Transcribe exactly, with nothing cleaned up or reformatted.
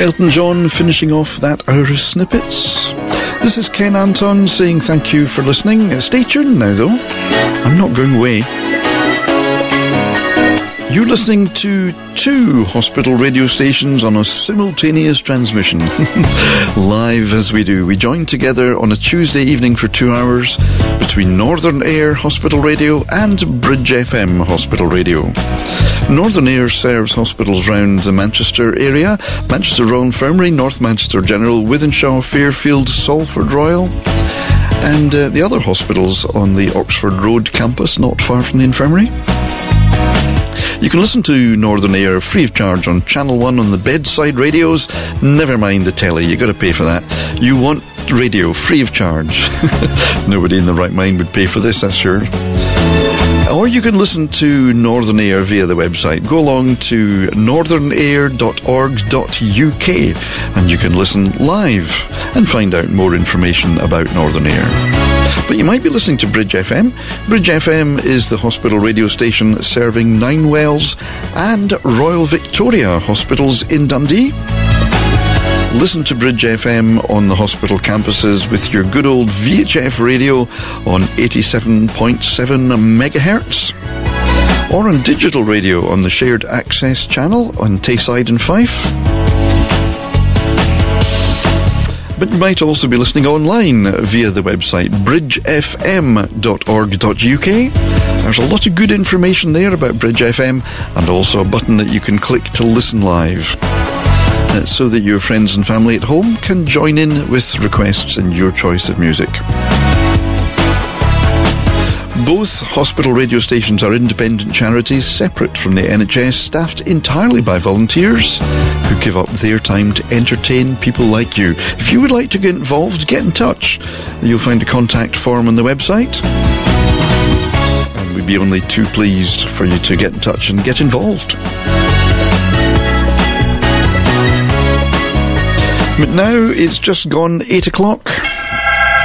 Elton John finishing off that hour of snippets. This is Ken Anton saying thank you for listening. Stay tuned now though, I'm not going away. You're listening to two hospital radio stations on a simultaneous transmission. Live as we do. We join together on a Tuesday evening for two hours between Northern Air Hospital Radio and Bridge F M Hospital Radio. Northern Air serves hospitals round the Manchester area, Manchester Royal Infirmary, North Manchester General, Wythenshawe, Fairfield, Salford Royal, and uh, the other hospitals on the Oxford Road campus, not far from the infirmary. You can listen to Northern Air free of charge on Channel one on the bedside radios. Never mind the telly, you got to pay for that. You want radio free of charge. Nobody in the right mind would pay for this, that's sure. Or you can listen to Northern Air via the website. Go along to northern air dot org dot U K and you can listen live and find out more information about Northern Air. But you might be listening to Bridge F M. Bridge F M is the hospital radio station serving Ninewells and Royal Victoria hospitals in Dundee. Listen to Bridge F M on the hospital campuses with your good old V H F radio on eighty-seven point seven megahertz, or on digital radio on the Shared Access channel on Tayside and Fife. But you might also be listening online via the website bridge f m dot org dot U K. There's a lot of good information there about Bridge F M, and also a button that you can click to listen live, uh, so that your friends and family at home can join in with requests and your choice of music. Both hospital radio stations are independent charities separate from the N H S, staffed entirely by volunteers who give up their time to entertain people like you. If you would like to get involved, get in touch. You'll find a contact form on the website. And we'd be only too pleased for you to get in touch and get involved. But now it's just gone eight o'clock.